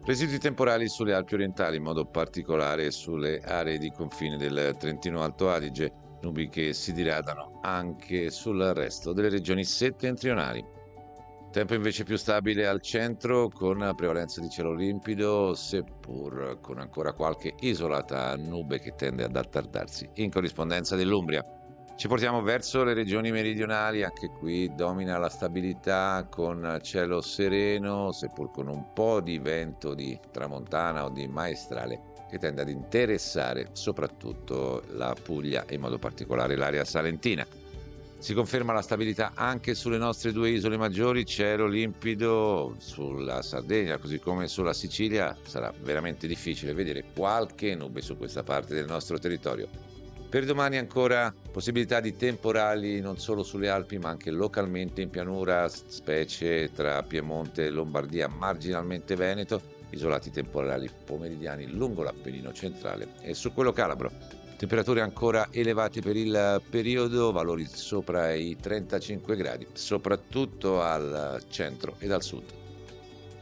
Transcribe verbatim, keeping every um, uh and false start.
Residui temporali sulle Alpi orientali, in modo particolare sulle aree di confine del Trentino Alto Adige, nubi che si diradano anche sul resto delle regioni settentrionali. Tempo invece più stabile al centro, con prevalenza di cielo limpido, seppur con ancora qualche isolata nube che tende ad attardarsi in corrispondenza dell'Umbria. Ci portiamo verso le regioni meridionali, anche qui domina la stabilità con cielo sereno, seppur con un po' di vento di tramontana o di maestrale che tende ad interessare soprattutto la Puglia e in modo particolare l'area salentina. Si conferma la stabilità anche sulle nostre due isole maggiori, cielo limpido sulla Sardegna, così come sulla Sicilia. Sarà veramente difficile vedere qualche nube su questa parte del nostro territorio. Per domani ancora possibilità di temporali non solo sulle Alpi ma anche localmente in pianura, specie tra Piemonte e Lombardia, marginalmente Veneto, isolati temporali pomeridiani lungo l'Appennino centrale e su quello calabro. Temperature ancora elevate per il periodo, valori sopra i trentacinque gradi, soprattutto al centro ed al sud.